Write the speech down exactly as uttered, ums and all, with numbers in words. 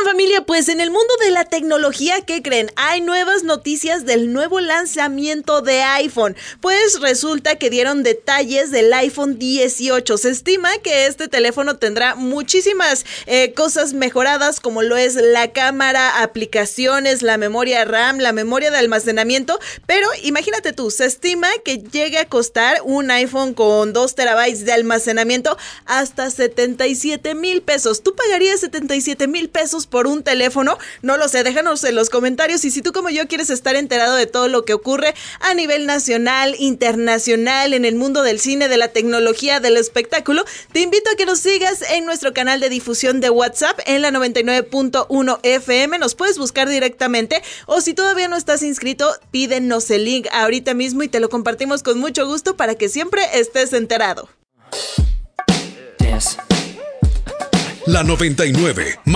familia, pues en el mundo de la tecnología, ¿qué creen? Hay nuevas noticias del nuevo lanzamiento de iPhone. Pues resulta que dieron detalles del iPhone dieciocho. Se estima que este teléfono tendrá muchísimas eh, cosas mejoradas, como lo es la cámara, aplicaciones, la memoria RAM, la memoria de almacenamiento. Pero imagínate tú, se estima que llegue a costar un iPhone con dos terabytes de almacenamiento hasta setenta y siete mil pesos. ¿Tú pagarías setenta y siete mil pesos por un teléfono? No lo sé, déjanos en los comentarios. Y si tú como yo quieres estar enterado de todo lo que ocurre a nivel nacional, internacional, en el mundo del cine, de la tecnología, del espectáculo, te invito a que nos sigas en nuestro canal de difusión de WhatsApp en la noventa y nueve punto uno F M. Nos puedes buscar directamente, o si todavía no estás inscrito, pídenos el link ahorita mismo y te lo compartimos con mucho gusto para que siempre estés enterado. La noventa y nueve